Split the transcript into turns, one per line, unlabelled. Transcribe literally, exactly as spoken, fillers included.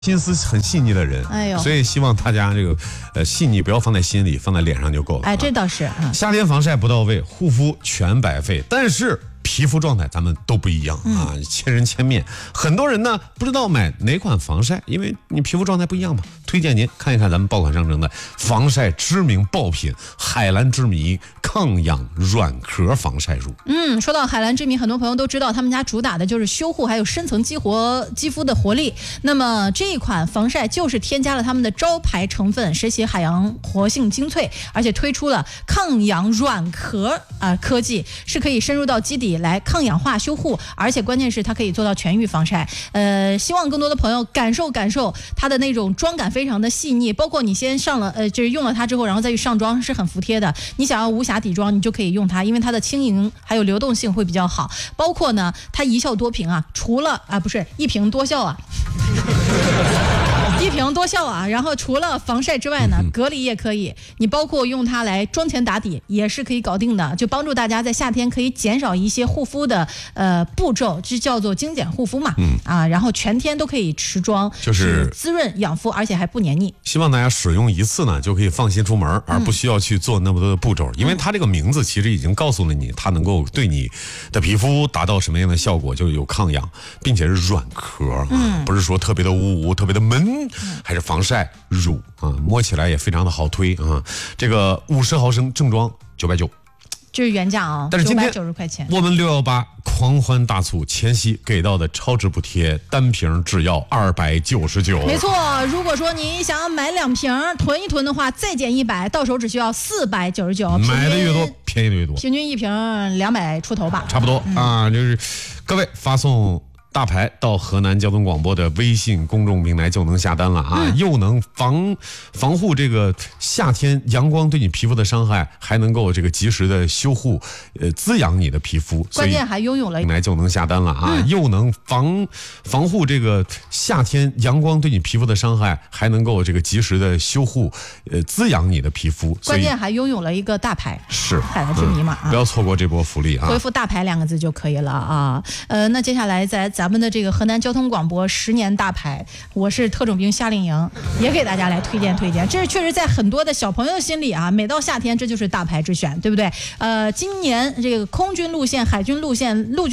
心思很细腻的人，
哎呦，
所以希望大家这个呃细腻不要放在心里，放在脸上就够了。
哎，这倒是。
嗯、夏天防晒不到位，护肤全白费。但是皮肤状态咱们都不一样啊，嗯、千人千面。很多人呢不知道买哪款防晒，因为你皮肤状态不一样嘛。推荐您看一看咱们爆款上乘的防晒知名爆品海蓝之谜抗氧软壳防晒乳。
嗯，说到海蓝之谜，很多朋友都知道他们家主打的就是修护还有深层激活肌肤的活力。那么这一款防晒就是添加了他们的招牌成分神奇海洋活性精粹，而且推出了抗氧软壳啊、呃、科技，是可以深入到基底来抗氧化修护，而且关键是它可以做到全域防晒。呃，希望更多的朋友感受感受它的那种妆感非常的细腻，包括你先上了呃就是用了它之后，然后再去上妆是很服帖的。你想要无瑕底妆，你就可以用它，因为它的轻盈还有流动性会比较好。包括呢，它一效多屏啊，除了啊不是一屏多效啊。一屏多效啊，然后除了防晒之外呢，隔离也可以，你包括用它来妆前打底也是可以搞定的，就帮助大家在夏天可以减少一些护肤的呃步骤，这叫做精简护肤嘛，嗯啊，然后全天都可以持妆，
就是
滋润养肤，而且还不黏腻。
希望大家使用一次呢，就可以放心出门，而不需要去做那么多的步骤，嗯、因为它这个名字其实已经告诉了你，它能够对你的皮肤达到什么样的效果，就有抗氧，并且是软壳，嗯，不是说特别的污特别的闷。还是防晒乳啊，摸起来也非常的好推啊。这个五十毫升正装九百九，
这是原价啊、哦，
但是今天
九十块钱，
我们六一八狂欢大促，前夕给到的超值补贴，单瓶只要二百九十九。
没错，如果说你想要买两瓶囤一囤的话，再减一百，到手只需要四百九十九。
买的越多，便宜的越多，
平均一瓶两百出头吧，
差不多、嗯、啊。就是各位发送大牌到河南交通广播的微信公众平台就能下单了啊，嗯、又能防防护这个夏天阳光对你皮肤的伤害，还能够这个及时的修护，呃滋养你的皮肤。
关键还拥有了平
台就能下单了啊，嗯、又能防防护这个夏天阳光对你皮肤的伤害，还能够这个及时的修护，呃滋养你的皮肤。
关键还拥有了一个大牌，
是
海蓝之谜嘛、
嗯、不要错过这波福利啊！
回复大牌两个字就可以了啊。呃，那接下来在咱们的这个河南交通广播十年大牌，我是特种兵夏令营，也给大家来推荐推荐。这是确实在很多的小朋友心里啊，每到夏天这就是大牌之选，对不对？呃，今年这个空军路线、海军路线、陆军